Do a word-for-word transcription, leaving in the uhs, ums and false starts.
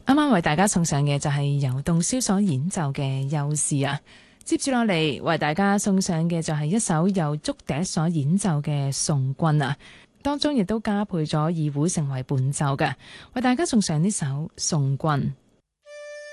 啱啱為大家送上嘅就係由洞簫所演奏嘅幼時啊，接住落嚟為大家送上嘅就係一首由竹笛所演奏嘅頌棍啊，當中亦都加配咗二胡成為伴奏嘅，為大家送上呢首頌棍。